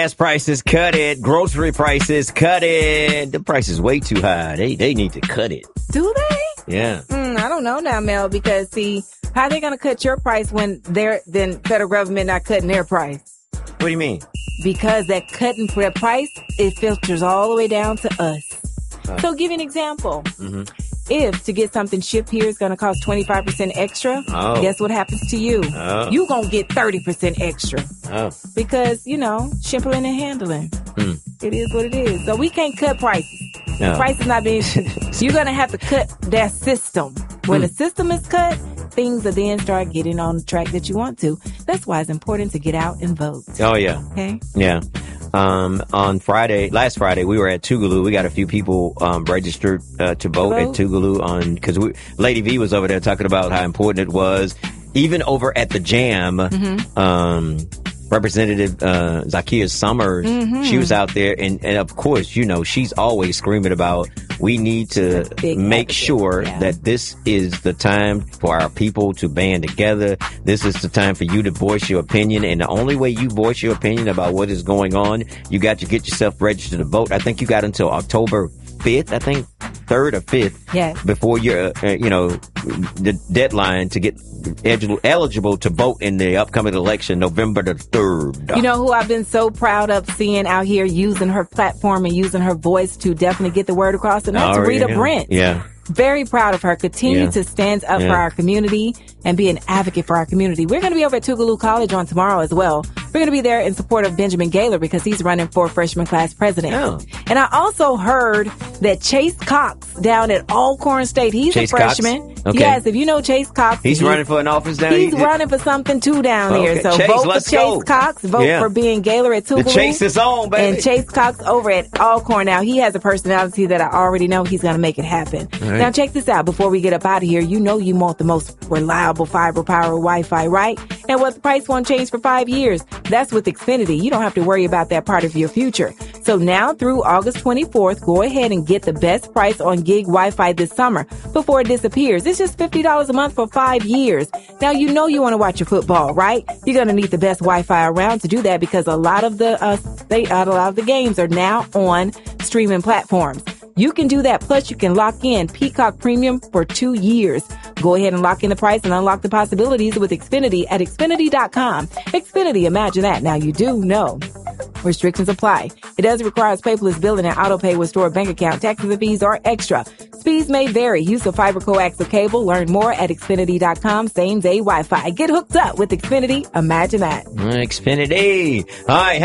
Gas prices, cut it. Grocery prices, cut it. The price is way too high. They need to cut it. Do they? Yeah. I don't know now, Mel, because see, how are they going to cut your price when then federal government not cutting their price? What do you mean? Because that cutting their price, it filters all the way down to us. So give you an example. Mm-hmm. If to get something shipped here is going to cost 25% extra, guess what happens to you? You going to get 30% extra. Because, shipping and handling. It is what it is. So we can't cut prices. No. Price is not being... You're going to have to cut that system. When the system is cut, things will then start getting on the track that you want to. That's why it's important to get out and vote. Oh, yeah. Okay? Yeah. On last Friday, we were at Tougaloo. We got a few people registered to vote at Tougaloo because Lady V was over there talking about how important it was. Even over at the Jam, Representative Zacchaeus Summers, she was out there, and of course, she's always screaming about we need to make sure that this is the time for our people to band together. This is the time for you to voice your opinion, and the only way you voice your opinion about what is going on, you got to get yourself registered to vote. I think you got until October 5th, I think 3rd or 5th, before your, the deadline to get eligible to vote in the upcoming election, November the 3rd. You know who I've been so proud of seeing out here using her platform and using her voice to definitely get the word across, and that's Rita Brent. Yeah. Very proud of her. Continue to stand up for our community and be an advocate for our community. We're going to be over at Tougaloo College on tomorrow as well. We're going to be there in support of Benjamin Gaylor because he's running for freshman class president. Oh. And I also heard that Chase Cox down at Alcorn State, he's a freshman. Okay. Yes, if you know Chase Cox. He's running for an office down here? He's running for something too down here. So Chase, vote for Chase Cox. Vote for being Gaylor at Tougaloo. The Chase is on, baby. And Chase Cox over at Alcorn. Now, he has a personality that I already know he's going to make it happen. Right. Now, check this out. Before we get up out of here, you want the most reliable fiber power Wi-Fi, right? And what the price won't change for 5 years. That's with Xfinity. You don't have to worry about that part of your future. So now through August 24th, go ahead and get the best price on gig Wi-Fi this summer before it disappears. It's just $50 a month for 5 years. Now, you want to watch your football, right? You're going to need the best Wi-Fi around to do that because a lot of the games are now on streaming platforms. You can do that. Plus, you can lock in Peacock Premium for 2 years. Go ahead and lock in the price and unlock the possibilities with Xfinity at Xfinity.com. Xfinity, imagine that. Now, you do know restrictions apply. It does require paperless billing and auto pay with stored bank account. Taxes and fees are extra. Speeds may vary. Use of fiber coaxial cable. Learn more at Xfinity.com. Same day Wi-Fi. Get hooked up with Xfinity. Imagine that. Xfinity. All right.